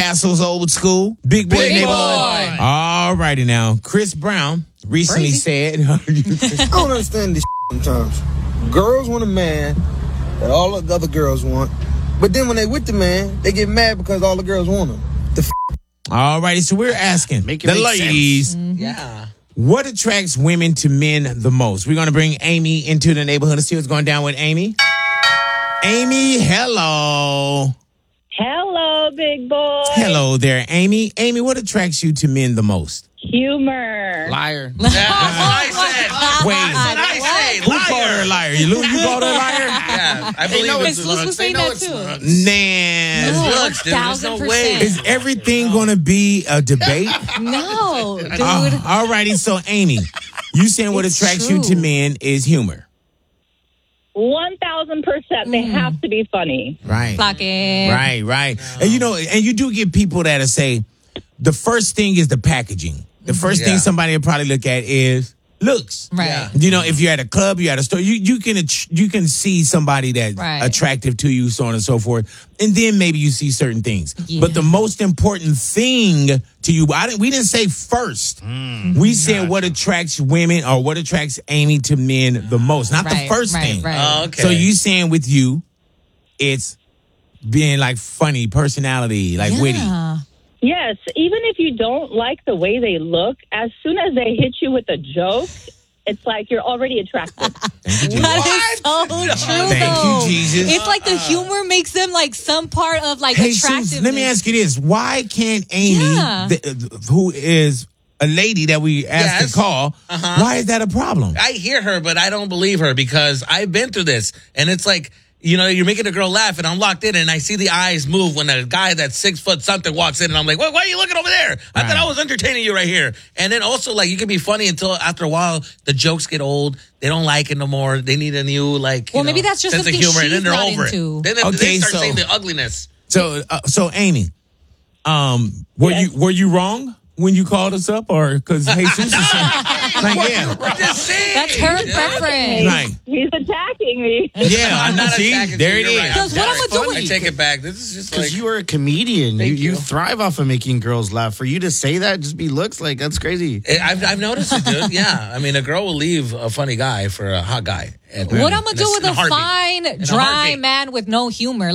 Castles old school. Big boy Big neighborhood. boy. All righty now. Chris Brown recently said. I don't understand this sometimes. Girls want a man that all the other girls want, but then when they with the man, they get mad because all the girls want him. All righty, so we're asking Make it the make ladies, Yeah. what attracts women to men the most? We're going to bring Amy into the neighborhood and see what's going down with Amy. Amy, hello. Hello, big boy. Hello there, Amy. Amy, what attracts you to men the most? Humor. Liar. Yeah, that's what I said. Wait, That's what I say. who called her a liar? You called her a liar? Yeah, I believe know it's it's looks. was saying They know that it's too. looks. Nah. It's looks, dude. There's no 1000%. way. Is everything going to be a debate? No, dude. All righty, so Amy, you saying what It's attracts you to true. men is humor. 1000%. They have to be funny. Right. Clock it. Right. And you do get people that'll say the first thing is the packaging. The first thing somebody will probably look at is looks. Right. Yeah. You know, if you're at a club, you're at a store, you can see somebody that's Right. attractive to you, so on and so forth. And then maybe you see certain things. Yeah. But the most important thing to you, we didn't say first. We said what attracts women or what attracts Amy to men the most, not the first thing. Right. Oh, okay. So you saying with you, it's being like funny, personality, like witty. Yeah. Yes, even if you don't like the way they look, as soon as they hit you with a joke, it's like you're already attracted. That is so true, Thank though. you, Jesus. It's like the humor makes them like some part of like Hey, attractiveness. Susan, let me ask you this. Why can't Amy, Yeah. who is a lady that we asked Yes. to call, why is that a problem? I hear her, but I don't believe her because I've been through this. And it's like, you're making a girl laugh, and I'm locked in, and I see the eyes move when a guy that's 6 foot something walks in, and I'm like, why are you looking over there? I thought I was entertaining you right here. And then also, like, you can be funny until after a while, the jokes get old. They don't like it no more. They need a new, like, Well, maybe that's just sense of something humor, and then she's they're not over into. it. Then they Okay, start so- saying the ugliness. So Amy, were you wrong when you called us up, or because Jesus is like, yeah, I'm just saying. That's her dude. preference. right, He's attacking me. yeah, I'm not see, attacking there you. it You're is. right. Because what I'm gonna do I with take it back. This is just Because like... you are a comedian. Thank You you. thrive off of making girls laugh. For you to say that, just be looks like, that's crazy. I've noticed it, dude. Yeah. I mean, a girl will leave a funny guy for a hot guy. what I'm gonna do with in a heartbeat. fine, In a dry heartbeat. man with no humor?